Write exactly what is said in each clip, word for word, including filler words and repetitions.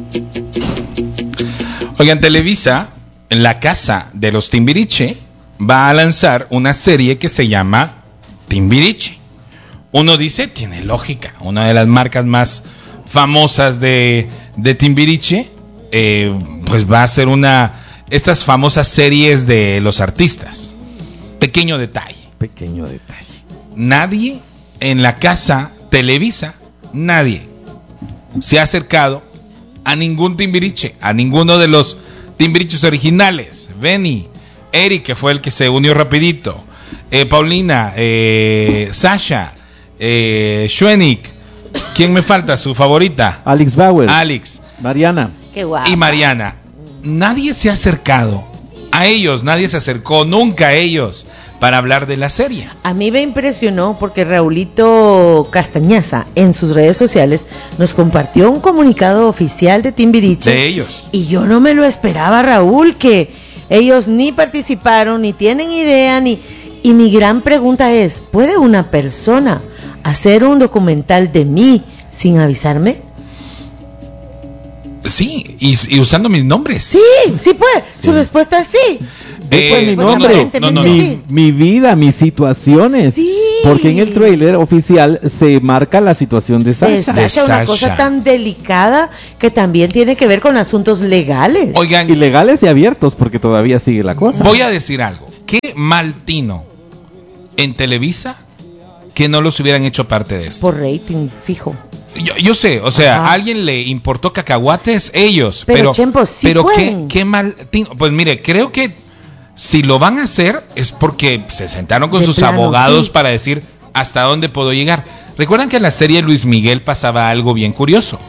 Oigan, Televisa, en la casa de los Timbiriche, va a lanzar una serie que se llama Timbiriche. Uno dice, tiene lógica, una de las marcas más famosas de, de Timbiriche, eh, pues va a ser una, estas famosas series de los artistas. Pequeño detalle. Pequeño detalle. Nadie en la casa Televisa, nadie se ha acercado a ningún Timbiriche, a ninguno de los Timbiriches originales. Benny, Eric, que fue el que se unió rapidito, eh, Paulina, eh, Sasha, eh, Schwenik, ¿quién me falta? Su favorita, Alex Bauer, Alex, Mariana. Qué guapa. Y Mariana. Nadie se ha acercado a ellos, nadie se acercó nunca a ellos para hablar de la serie. A mí me impresionó porque Raulito Castañaza en sus redes sociales nos compartió un comunicado oficial de Timbiriche. De ellos. Y yo no me lo esperaba, Raúl, que ellos ni participaron, ni tienen idea, ni... Y mi gran pregunta es, ¿puede una persona hacer un documental de mí sin avisarme? Sí, y, y usando mis nombres. Sí, sí puede. Su sí. respuesta es sí. Eh, pues mi pues nombre, no, no, no, mi, sí. mi vida, mis situaciones. Sí. Porque en el tráiler oficial se marca la situación de Sasha. De Sasha, De una Sasha. cosa tan delicada que también tiene que ver con asuntos legales. Oigan, Ilegales y abiertos, porque todavía sigue la cosa. voy a decir algo. Qué mal tino en Televisa que no los hubieran hecho parte de esto. Por rating fijo. Yo, yo sé, o sea, Ajá. ¿a alguien le importó cacahuates? Ellos. Pero, Pero, Chempo, sí pero qué, pueden. qué mal tino. Pues mire, creo que si lo van a hacer es porque se sentaron con De sus plano, abogados sí. para decir hasta dónde puedo llegar. Recuerdan que en la serie Luis Miguel pasaba algo bien curioso.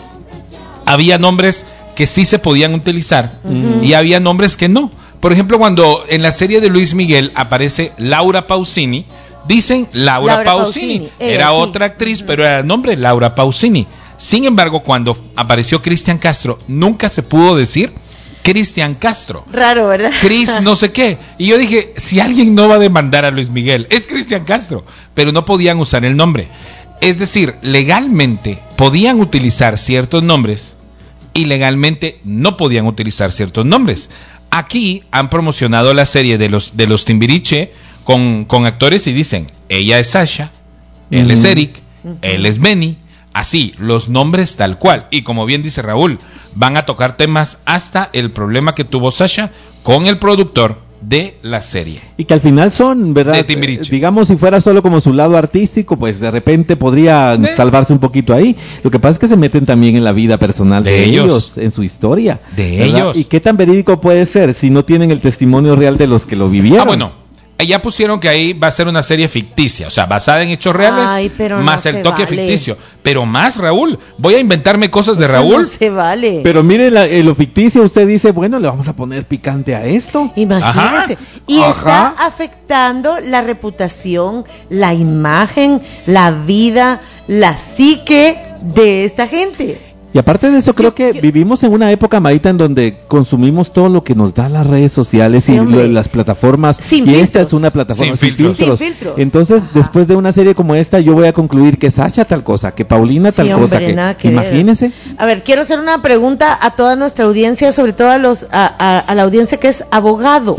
Había nombres que sí se podían utilizar Ujú. y había nombres que no. Por ejemplo, cuando en la serie de Luis Miguel aparece Laura Pausini, dicen Laura, Laura Pausini. Pausini, ella Era sí. otra actriz, pero era el nombre Laura Pausini. Sin embargo, cuando apareció Cristian Castro, nunca se pudo decir Cristian Castro. Raro, ¿verdad? Cris no sé qué. Y yo dije, si alguien no va a demandar a Luis Miguel, es Cristian Castro. Pero no podían usar el nombre. Es decir, legalmente podían utilizar ciertos nombres y legalmente no podían utilizar ciertos nombres. Aquí han promocionado la serie de los, de los Timbiriche con, con actores y dicen, ella es Sasha, él Uh-huh. es Eric, uh-huh. él es Benny. Así, los nombres tal cual. Y como bien dice Raúl, van a tocar temas hasta el problema que tuvo Sasha con el productor de la serie. Y que al final son, ¿verdad? De Timbiriche. Eh, digamos, si fuera solo como su lado artístico, pues de repente podría De... salvarse un poquito ahí. Lo que pasa es que se meten también en la vida personal de, De ellos. ellos, en su historia. De ¿verdad? ellos. ¿Y qué tan verídico puede ser si no tienen el testimonio real de los que lo vivieron? Ah, bueno. Ya pusieron que ahí va a ser una serie ficticia, o sea, basada en hechos reales, Ay, pero más no el se toque vale. ficticio. Pero más, Raúl, voy a inventarme cosas de Eso Raúl. no se vale. Pero mire, la, en lo ficticio usted dice, bueno, le vamos a poner picante a esto. Imagínense. Ajá. Y Ajá. está afectando la reputación, la imagen, la vida, la psique de esta gente. Y aparte de eso, Yo- creo que yo- vivimos en una época, Marita, en donde consumimos todo lo que nos dan las redes sociales Sí, y hombre. lo- las plataformas. Sin y esta filtros. es una plataforma Sin sin, filtros. filtros. Sin filtros. Entonces, Ajá. después de una serie como esta, yo voy a concluir que Sasha tal cosa, que Paulina tal Sí, cosa. hombre, Que, nada que ver. imagínese. A ver, quiero hacer una pregunta a toda nuestra audiencia, sobre todo a, los, a, a- a la audiencia que es abogado.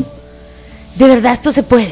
¿De verdad esto se puede?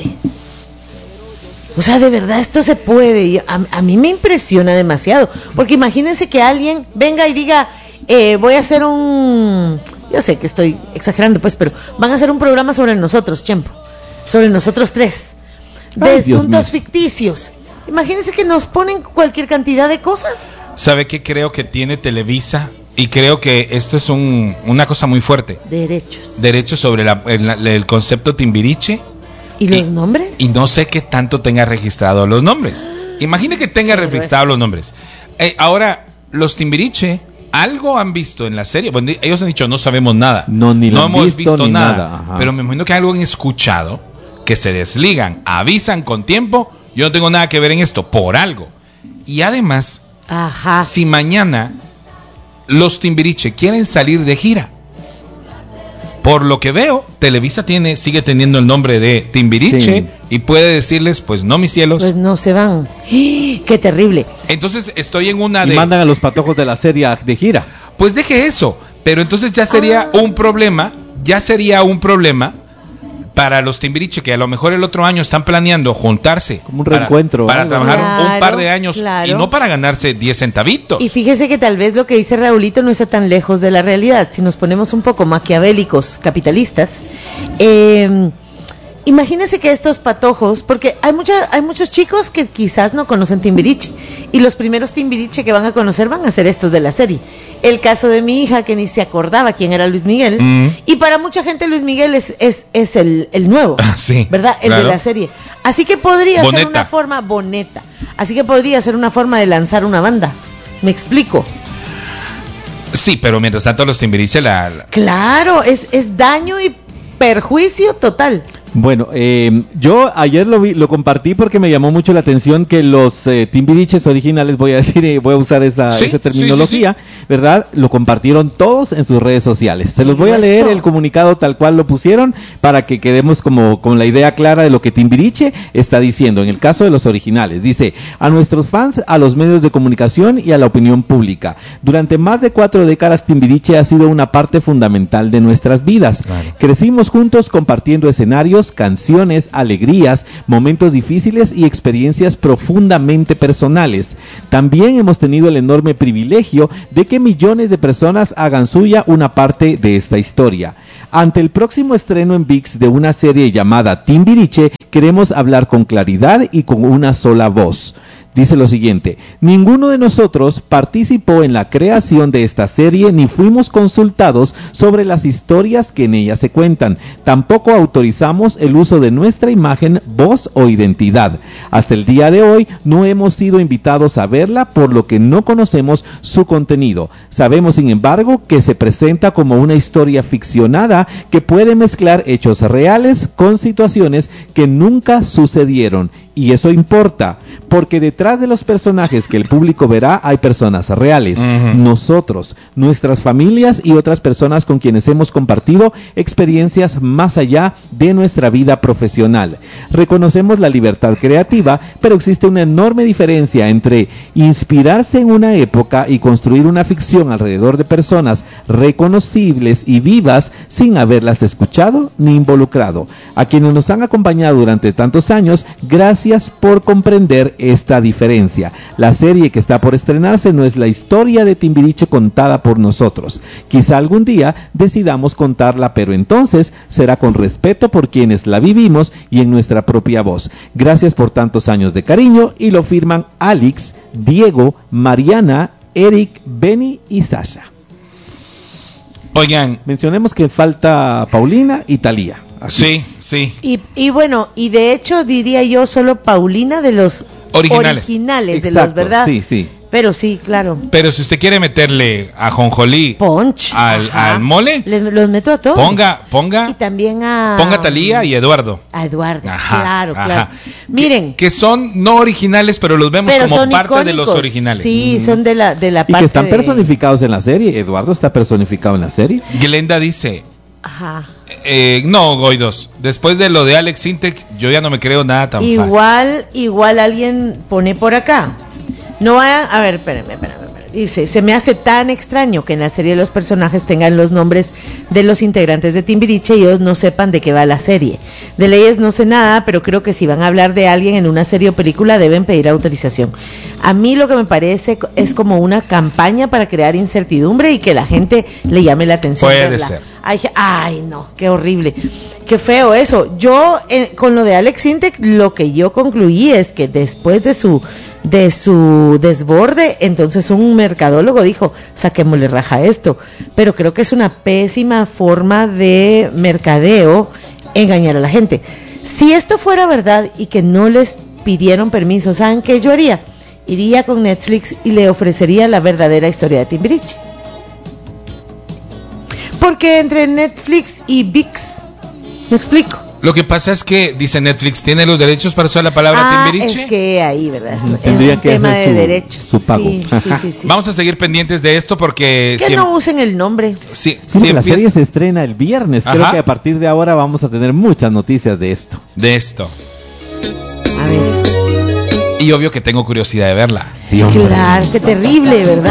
O sea, de verdad esto se puede. Y a, a mí me impresiona demasiado. Porque imagínense que alguien venga y diga, eh, voy a hacer un... Yo sé que estoy exagerando, pues, pero van a hacer un programa sobre nosotros, Chempo. Sobre nosotros tres. De Ay, Dios asuntos mío. ficticios. Imagínense que nos ponen cualquier cantidad de cosas. ¿Sabe qué creo que tiene Televisa? Y creo que esto es un, una cosa muy fuerte. Derechos. Derechos sobre la- el, el concepto Timbiriche. ¿Y los nombres? Y no sé qué tanto tenga registrado los nombres. Imagine que tenga Qué registrado grueso. los nombres. Eh, ahora, los Timbiriche, algo han visto en la serie. Bueno, ellos han dicho, no sabemos nada. No, ni lo han hemos visto, visto ni nada. nada, ajá. Pero me imagino que algo han escuchado, que se desligan, avisan con tiempo. Yo no tengo nada que ver en esto, por algo. Y además, Ajá. si mañana los Timbiriche quieren salir de gira, por lo que veo, Televisa tiene, sigue teniendo el nombre de Timbiriche, Sí. y puede decirles, pues no, mis cielos. Pues no se van. ¡Ah! ¡Qué terrible! Entonces estoy en una Y de, mandan a los patojos de la serie de gira. pues deje eso, Pero entonces ya sería Ah. un problema, ya sería un problema para los Timbiriche, que a lo mejor el otro año están planeando juntarse. Como un para- reencuentro, Para, algo. trabajar un Claro, par de años claro. y no para ganarse diez centavitos. Y fíjese que tal vez lo que dice Raulito no está tan lejos de la realidad. Si nos ponemos un poco maquiavélicos, capitalistas, eh, imagínese que estos patojos, porque hay mucha, hay muchos chicos que quizás no conocen Timbiriche, y los primeros Timbiriche que van a conocer van a ser estos de la serie. El caso de mi hija, que ni se acordaba quién era Luis Miguel, Mm. y para mucha gente Luis Miguel es, es, es el, el nuevo, Ah, sí, ¿verdad? El claro. de la serie. Así que podría ser Boneta. una forma, boneta, así que podría ser una forma de lanzar una banda. ¿Me explico? Sí, pero mientras tanto los Timbiriche la, la- Claro, es, es daño y perjuicio total. Bueno, eh, yo ayer lo vi, lo compartí porque me llamó mucho la atención que los eh, Timbiriches originales, voy a decir, eh, voy a usar esa, Sí, esa sí, terminología, sí, ¿verdad? Lo compartieron todos en sus redes sociales. Se los voy a Eso. leer el comunicado tal cual lo pusieron para que quedemos como con la idea clara de lo que Timbiriche está diciendo. En el caso de los originales, dice: a nuestros fans, a los medios de comunicación y a la opinión pública. Durante más de cuatro décadas Timbiriche ha sido una parte fundamental de nuestras vidas. Claro. Crecimos juntos compartiendo escenarios, canciones, alegrías, momentos difíciles y experiencias profundamente personales. También hemos tenido el enorme privilegio de que millones de personas hagan suya una parte de esta historia. Ante el próximo estreno en V I X de una serie llamada Timbiriche, queremos hablar con claridad y con una sola voz. Dice lo siguiente: ninguno de nosotros participó en la creación de esta serie ni fuimos consultados sobre las historias que en ella se cuentan. Tampoco autorizamos el uso de nuestra imagen, voz o identidad. Hasta el día de hoy no hemos sido invitados a verla, por lo que no conocemos su contenido. Sabemos, sin embargo, que se presenta como una historia ficcionada que puede mezclar hechos reales con situaciones que nunca sucedieron. Y eso importa, porque detrás de los personajes que el público verá hay personas reales. Ujú. Nosotros, nuestras familias y otras personas con quienes hemos compartido experiencias más allá de nuestra vida profesional. Reconocemos la libertad creativa, pero existe una enorme diferencia entre inspirarse en una época y construir una ficción alrededor de personas reconocibles y vivas sin haberlas escuchado ni involucrado. A quienes nos han acompañado durante tantos años, gracias por comprender esta diferencia. La serie que está por estrenarse no es la historia de Timbiriche contada por nosotros. Quizá algún día decidamos contarla, pero entonces será con respeto por quienes la vivimos y en nuestra propia voz. Gracias por tantos años de cariño, y lo firman Alex, Diego, Mariana, Eric, Benny y Sasha. Oigan, Mencionemos que falta Paulina y Talía. sí, sí. Y, y bueno, y de hecho diría yo solo Paulina de los Originales. originales de Exacto, los, ¿verdad? sí, sí. Pero sí, claro. Pero si usted quiere meterle a jonjolí Punch. al, ajá. al mole, Les, los meto a todos. ponga, ponga, Y también a... ponga a Talía y Eduardo. A Eduardo, Ajá, claro, ajá. claro. Miren, Que, que son no originales, pero los vemos pero como son parte de los icónicos. originales. Sí, son de la, de la Y parte que están de- personificados en la serie. Eduardo está personificado en la serie. Glenda dice, Ajá. eh, no, Goidos, después de lo de Alex Sintek, yo ya no me creo nada tan fácil. Igual, igual alguien pone por acá. No vayan, a ver, espérenme, espérenme, espérenme. Dice, se me hace tan extraño que en la serie los personajes tengan los nombres de los integrantes de Timbiriche y ellos no sepan de qué va la serie. De leyes no sé nada, pero creo que si van a hablar de alguien en una serie o película deben pedir autorización. A mí lo que me parece co- es como una campaña para crear incertidumbre y que la gente le llame la atención. Puede verla. ser. Ay, ay, no, qué horrible, qué feo eso. Yo, eh, con lo de Alex Sintek, lo que yo concluí es que después de su de su desborde, entonces un mercadólogo dijo, saquémosle raja a esto. Pero creo que es una pésima forma de mercadeo engañar a la gente. Si esto fuera verdad y que no les pidieron permiso, ¿saben qué yo haría? Iría con Netflix y le ofrecería la verdadera historia de Timbiriche. Porque entre Netflix y V I X, ¿me explico? Lo que pasa es que, dice Netflix, tiene los derechos para usar la palabra Ah, Timbiriche. es que ahí, ¿verdad? Es, es Tendría un que tema hacer de su- derechos. su pago. Sí, sí, sí, sí. Vamos a seguir pendientes de esto porque Que si, no usen el nombre. si- Sí, si porque la empieza serie se estrena el viernes. Creo Ajá. que a partir de ahora vamos a tener muchas noticias de esto. de esto. A ver. Y obvio que tengo curiosidad de verla. Sí, hombre. Claro, qué terrible, ¿verdad?